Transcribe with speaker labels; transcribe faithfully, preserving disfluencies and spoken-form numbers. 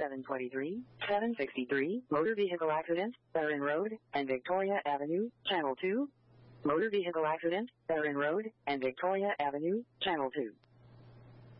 Speaker 1: seven twenty-three, seven sixty-three, motor vehicle accident, Erin Road, and Victoria Avenue, Channel two. Motor vehicle accident, Erin Road, and Victoria Avenue, Channel two.